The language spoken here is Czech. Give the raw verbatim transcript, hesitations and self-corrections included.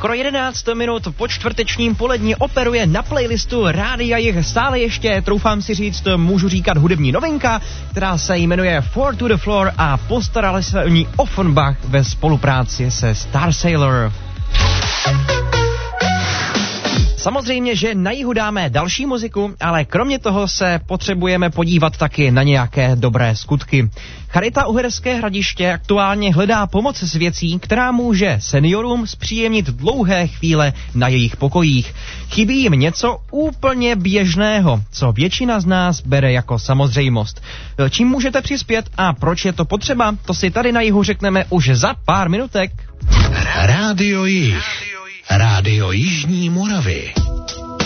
Skoro jedenáct minut po čtvrtečním poledni operuje na playlistu Rádia Jih stále ještě, troufám si říct, můžu říkat hudební novinka, která se jmenuje Four to the Floor a postarali se o ní Offenbach ve spolupráci se Starsailor. Samozřejmě, že na jihu dáme další muziku, ale kromě toho se potřebujeme podívat taky na nějaké dobré skutky. Charita Uherské Hradiště aktuálně hledá pomoc s věcí, která může seniorům zpříjemnit dlouhé chvíle na jejich pokojích. Chybí jim něco úplně běžného, co většina z nás bere jako samozřejmost. Čím můžete přispět a proč je to potřeba, to si tady na jihu řekneme už za pár minutek. Rádio Jih. Rádio Jižní Moravy.